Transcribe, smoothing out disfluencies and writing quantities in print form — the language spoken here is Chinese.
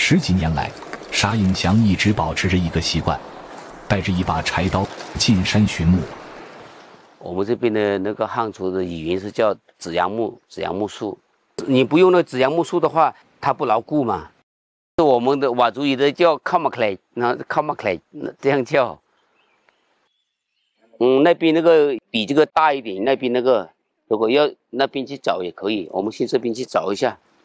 10几年来，沙应祥一直保持着一个习惯，带着一把柴刀进山寻木。 我们这边的那个汉族的语言是叫紫杨木树。你不用那紫杨木树的话，它不牢固嘛。我们的佤族语的叫靠马克莱，那靠马克莱这样叫。那边那个比这个大一点，那边那个如果要那边去找也可以，我们去这边去找一下。